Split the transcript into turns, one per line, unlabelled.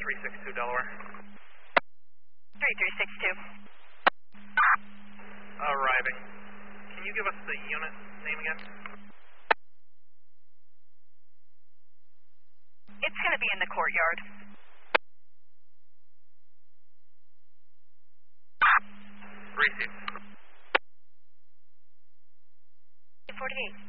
3362 Delaware.
3362.
Arriving. Can you give us the unit name again?
It's going to be in the courtyard.
3 seats.
48.